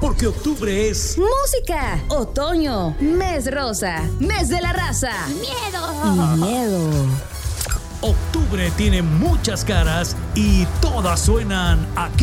porque octubre es música, otoño, mes rosa, mes de la raza, ¡Miedo! y miedo. Octubre tiene muchas caras y todas suenan aquí.